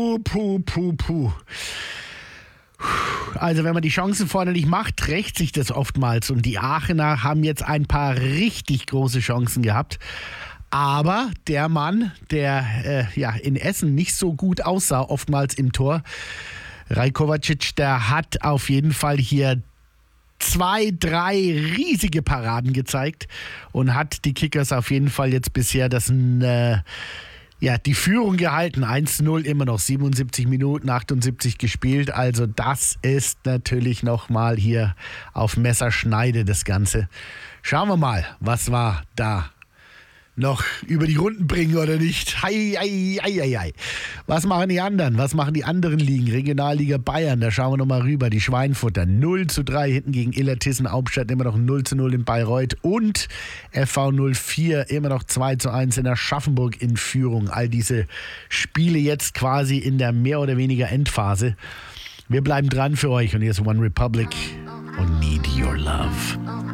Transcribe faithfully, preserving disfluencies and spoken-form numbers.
Puh, puh, puh, puh. Also wenn man die Chancen vorne nicht macht, rächt sich das oftmals. Und die Aachener haben jetzt ein paar richtig große Chancen gehabt. Aber der Mann, der äh, ja, in Essen nicht so gut aussah, oftmals im Tor, Rajkovacic, der hat auf jeden Fall hier zwei, drei riesige Paraden gezeigt und hat die Kickers auf jeden Fall jetzt bisher das äh, ja, die Führung gehalten. eins zu null immer noch, siebenundsiebzig Minuten, achtundsiebzig gespielt. Also das ist natürlich nochmal hier auf Messerschneide das Ganze. Schauen wir mal, was war da noch über die Runden bringen oder nicht. Hei, hei, hei, hei, hei. Was machen die anderen? Was machen die anderen Ligen? Regionalliga Bayern, da schauen wir nochmal rüber. Die Schweinfutter null zu drei hinten gegen Illertissen. Hauptstadt immer noch null zu null in Bayreuth. Und F V null vier immer noch zwei zu eins in Aschaffenburg in Führung. All diese Spiele jetzt quasi in der mehr oder weniger Endphase. Wir bleiben dran für euch. Und hier ist One Republic und Need Your Love.